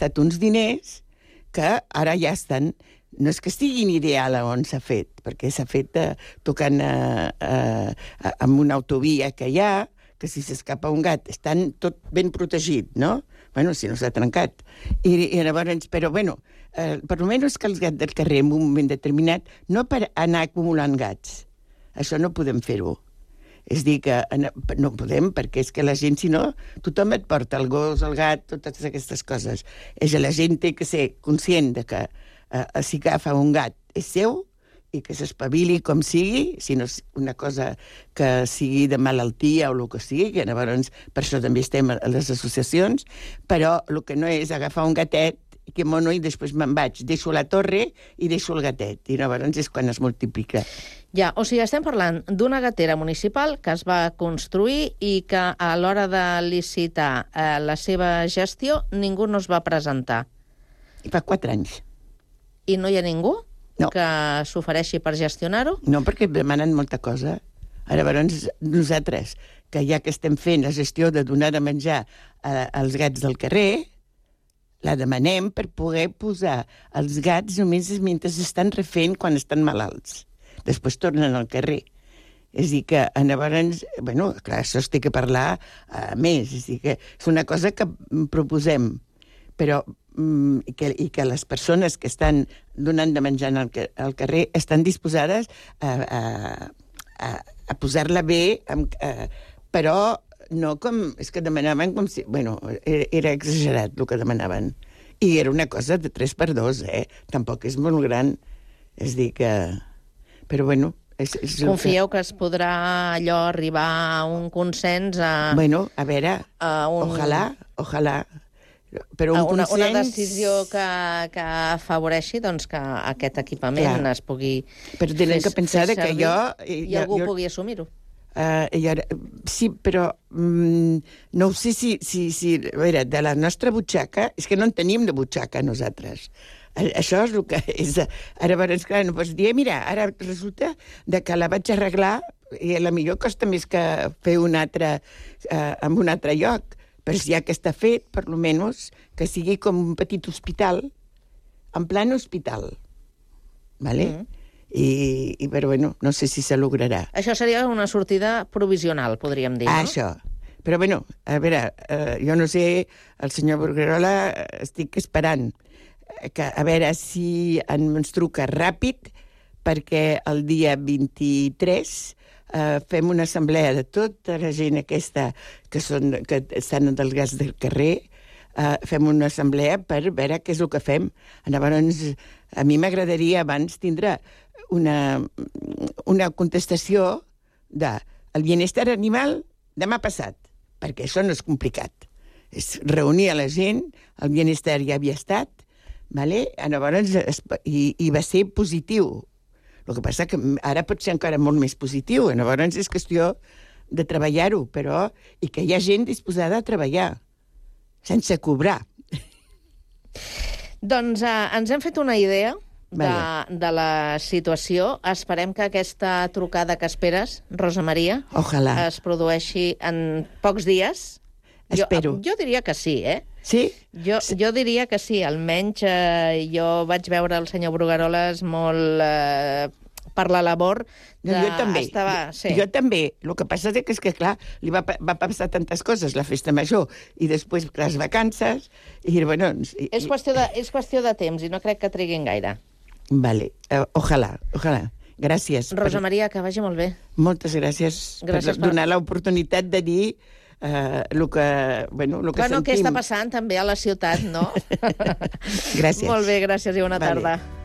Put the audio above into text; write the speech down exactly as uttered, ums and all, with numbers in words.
gastat uns diners que ara ja estan... No és que estiguin ideal on s'ha fet, perquè s'ha fet eh, tocant eh, eh, amb una autovia que hi ha, que si s'escapa un gat estan tot ben protegit, no? Bueno, si no s'ha trencat. I, i llavors, però, bueno, eh, per almenys que els gats del carrer en un moment determinat, no per anar acumulant gats. Això no podem fer-ho. És dir, que no podem, perquè és que la gent, si no, tothom et porta el gos, el gat, totes aquestes coses. És que la gent té que ser conscient de que eh, si agafa un gat és seu i que s'espavili com sigui, si no és una cosa que sigui de malaltia o el que sigui, que llavors per això també estem a les associacions, però el que no és agafar un gatet, que mono, i després me'n vaig, deixo la torre i deixo el gatet, i llavors és quan es multiplica. Ja, o sigui, estem parlant d'una gatera municipal que es va construir i que a l'hora de licitar eh, la seva gestió ningú no es va presentar. I fa quatre anys. I no hi ha ningú no. que s'ofereixi per gestionar-ho? No, perquè demanen molta cosa. Ara, llavors, nosaltres, que ja que estem fent la gestió de donar de menjar eh, als gats del carrer, la demanem per poder posar els gats només mentre estan refent quan estan malalts. Després tornen al carrer. És a dir, que llavors, bueno, clar, això es té que parlar a més. És a dir, que és una cosa que proposem, però i que, i que les persones que estan donant de menjar al, al carrer estan disposades a, a, a, a posar-la bé, a, però no com... És que demanaven com si... Bueno, era, era exagerat el que demanaven. I era una cosa de tres per dos, eh? Tampoc és molt gran. És dir que... Però, bueno... És, és Confieu que... que es podrà allò arribar a un consens a... Bueno, a veure, a un... ojalà, ojalà. Però un una, consens... una decisió que, que afavoreixi doncs, que aquest equipament Clar. es pugui Però tenen que pensar que jo... I jo, algú jo... pugui assumir-ho. Uh, i ara, sí, però mm, no ho sé si, si, si... A veure, de la nostra butxaca... És que no en tenim de butxaca, nosaltres. Això és el que és... Ara, doncs, clar, no pots dir, mira, ara resulta de que la vaig arreglar i a la millor costa més que fer un altre uh, en un altre lloc. Però ja que està fet, per lo menos, que sigui com un petit hospital, en plan hospital. Vale? Mm. I, i, però, bueno, no sé si se lograrà. Això seria una sortida provisional, podríem dir, ah, no? Això. Però, bueno, a veure, eh, jo no sé, el senyor Burguerola estic esperant que, a veure si ens truca ràpid, perquè el dia vint-i-tres eh, fem una assemblea de tota la gent aquesta que, són, que estan dels gats del carrer, eh, fem una assemblea per veure què és el que fem. Llavors, a mi m'agradaria abans tindre una, una contestació de el bienestar animal demà passat, perquè això no és complicat. És reunir a la gent, el bienestar ja havia estat, vale? Llavors, i, i va ser positiu. El que passa que ara pot ser encara molt més positiu, llavors és qüestió de treballar-ho, però i que hi ha gent disposada a treballar, sense cobrar. Doncs eh, ens hem fet una idea de, Vale. de la situació. Esperem que aquesta trucada que esperes, Rosa Maria, Ojalà. es produeixi en pocs dies. Espero. Jo, jo diria que sí, eh? Sí? Jo, jo diria que sí, almenys eh, jo vaig veure el senyor Brugueroles molt eh, per la labor de... No, jo també. Estava... Sí. Jo també. El que passa és que, és que clar, li va, va passar tantes coses, la festa major, i després les vacances, i bueno... I, és, qüestió de, és qüestió de temps, i no crec que triguin gaire. Vale. Uh, ojalà, ojalà. Gràcies. Rosa per... Maria, que vagi molt bé. Moltes gràcies, gràcies per, per donar l'oportunitat de dir Uh, el que, bueno, el que bueno, sentim. què està passant també a la ciutat, no? Gràcies. Molt bé, gràcies i bona vale. tarda.